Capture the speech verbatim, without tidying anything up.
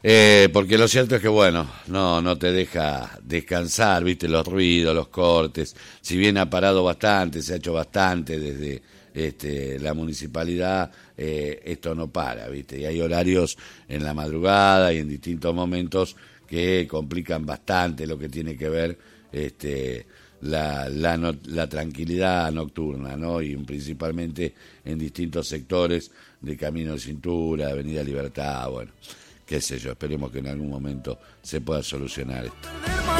Eh, porque lo cierto es que, bueno, no, no te deja descansar, viste, los ruidos, los cortes. Si bien ha parado bastante, se ha hecho bastante desde este, la municipalidad, eh, esto no para, viste. Y hay horarios en la madrugada y en distintos momentos que complican bastante lo que tiene que ver este, la, la, no, la tranquilidad nocturna, ¿no? Y principalmente en distintos sectores de Camino de Cintura, Avenida Libertad, bueno. Qué sé yo, esperemos que en algún momento se pueda solucionar esto.